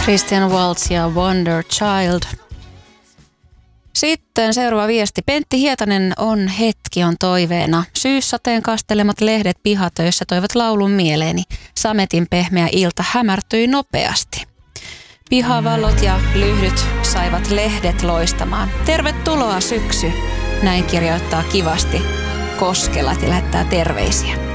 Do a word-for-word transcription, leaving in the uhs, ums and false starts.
Christian Waltz ja Wonder Child. Sitten seuraava viesti. Pentti Hietanen on hetki on toiveena. Syyssateen kastelemat lehdet pihatöissä toivat laulun mieleeni. Sametin pehmeä ilta hämärtyi nopeasti. Pihavalot ja lyhdyt saivat lehdet loistamaan. Tervetuloa syksy, näin kirjoittaa kivasti Koskelat ja lähettää terveisiä.